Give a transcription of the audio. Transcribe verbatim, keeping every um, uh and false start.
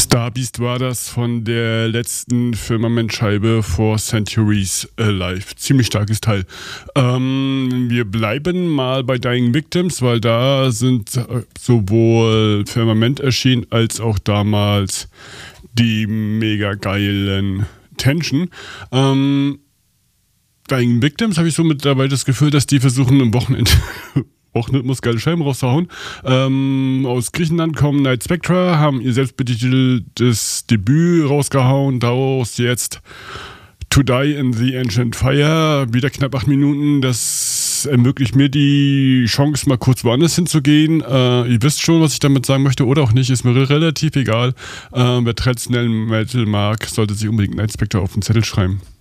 Starbeast war das von der letzten Firmament-Scheibe For Centuries Alive. Ziemlich starkes Teil. Ähm, wir bleiben mal bei Dying Victims, weil da sind sowohl Firmament erschienen, als auch damals die mega geilen Tension. Ähm, Dying Victims habe ich so mit dabei das Gefühl, dass die versuchen, am Wochenende Wochenrhythmus geile Scheiben rauszuhauen. Ähm, aus Griechenland kommen Night Spectra, haben ihr selbstbetiteltes Debüt rausgehauen, daraus jetzt To Die in the Ancient Fire, wieder knapp acht Minuten, das ermöglicht mir die Chance, mal kurz woanders hinzugehen. Äh, ihr wisst schon, was ich damit sagen möchte, oder auch nicht, ist mir relativ egal. Äh, wer traditionellen Metal mag, sollte sich unbedingt Night Spectra auf den Zettel schreiben.